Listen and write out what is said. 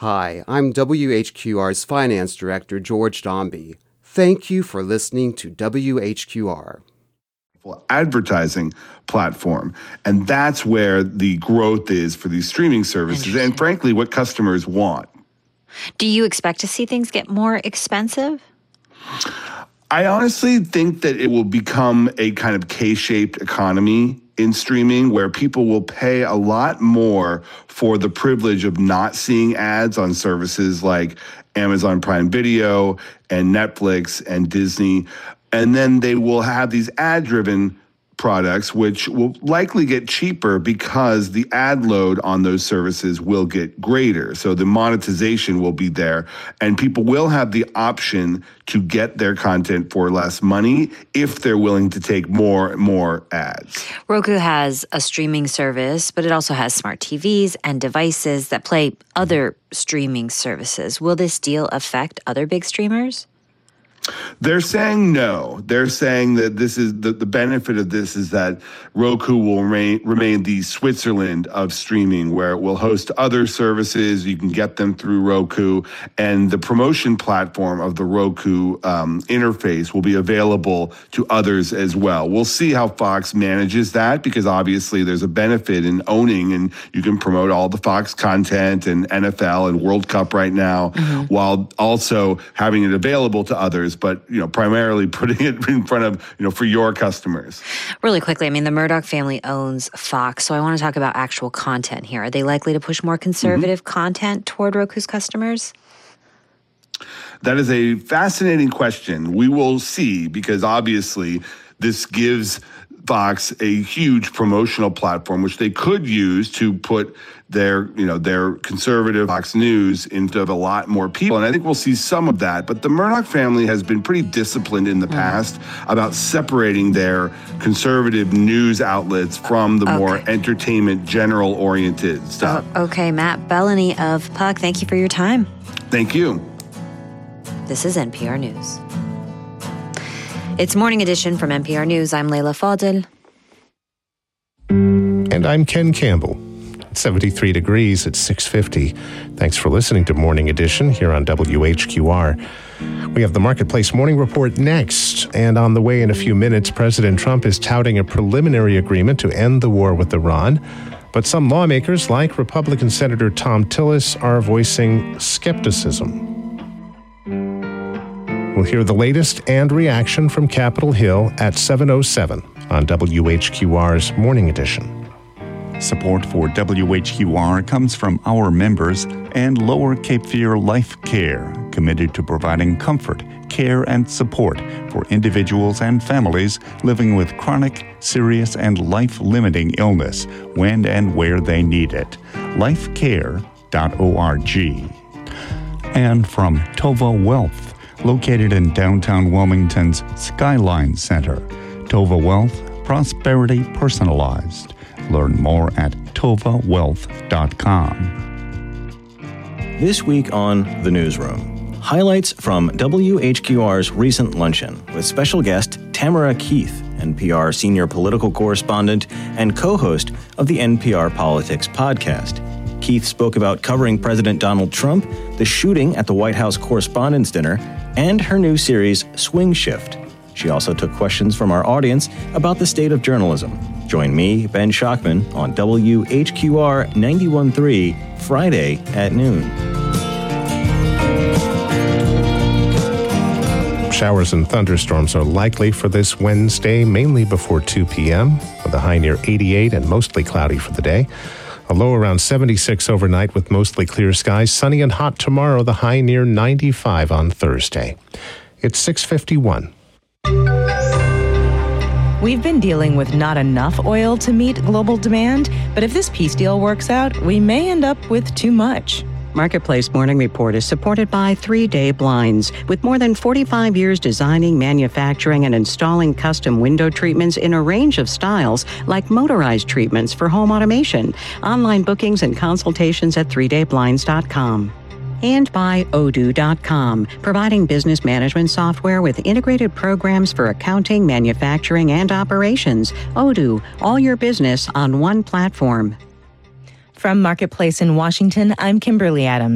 Hi, I'm WHQR's Finance Director, George Dombey. Thank you for listening to WHQR. Advertising platform. And that's where the growth is for these streaming services and frankly what customers want. Do you expect to see things get more expensive? I honestly think that it will become a kind of K-shaped economy in streaming where people will pay a lot more for the privilege of not seeing ads on services like Amazon Prime Video and Netflix and Disney. And then they will have these ad-driven products, which will likely get cheaper because the ad load on those services will get greater. So the monetization will be there, and people will have the option to get their content for less money if they're willing to take more ads. Roku has a streaming service, but it also has smart TVs and devices that play other streaming services. Will this deal affect other big streamers? They're saying no. They're saying that this is the benefit of this is that Roku will remain the Switzerland of streaming, where it will host other services. You can get them through Roku, and the promotion platform of the Roku interface will be available to others as well. We'll see how Fox manages that, because obviously there's a benefit in owning, and you can promote all the Fox content and NFL and World Cup right now, while also having it available to others, but primarily putting it in front of for your customers. Really quickly, the Murdoch family owns Fox, so I want to talk about actual content here. Are they likely to push more conservative content toward Roku's customers? That is a fascinating question. We will see, because obviously this gives Fox a huge promotional platform, which they could use to put their conservative Fox News into a lot more people. And I think we'll see some of that. But the Murdoch family has been pretty disciplined in the past about separating their conservative news outlets from the more entertainment, general-oriented stuff. Okay, Matt Bellany of Puck, thank you for your time. Thank you. This is NPR News. It's Morning Edition from NPR News. I'm Leila Fadel. And I'm Ken Campbell. It's 73 degrees at 6:50. Thanks for listening to Morning Edition here on WHQR. We have the Marketplace Morning Report next. And on the way in a few minutes, President Trump is touting a preliminary agreement to end the war with Iran. But some lawmakers, like Republican Senator Thom Tillis, are voicing skepticism. We'll hear the latest and reaction from Capitol Hill at 7:07 on WHQR's Morning Edition. Support for WHQR comes from our members and Lower Cape Fear Life Care, committed to providing comfort, care, and support for individuals and families living with chronic, serious, and life-limiting illness when and where they need it. lifecare.org. And from Tova Wealth, located in downtown Wilmington's Skyline Center. Tova Wealth, prosperity personalized. Learn more at tovawealth.com. This week on The Newsroom, highlights from WHQR's recent luncheon with special guest Tamara Keith, NPR senior political correspondent and co-host of the NPR Politics podcast. Keith spoke about covering President Donald Trump, the shooting at the White House Correspondents' Dinner, and her new series, Swing Shift. She also took questions from our audience about the state of journalism. Join me, Ben Schachman, on WHQR 91.3, Friday at noon. Showers and thunderstorms are likely for this Wednesday, mainly before 2 p.m., with a high near 88 and mostly cloudy for the day. A low around 76 overnight with mostly clear skies. Sunny and hot tomorrow, the high near 95 on Thursday. It's 6:51. We've been dealing with not enough oil to meet global demand, but if this peace deal works out, we may end up with too much. Marketplace Morning Report is supported by 3 Day Blinds. With more than 45 years designing, manufacturing, and installing custom window treatments in a range of styles, like motorized treatments for home automation. Online bookings and consultations at 3dayblinds.com. And by Odoo.com, providing business management software with integrated programs for accounting, manufacturing, and operations. Odoo, all your business on one platform. From Marketplace in Washington, I'm Kimberly Adams.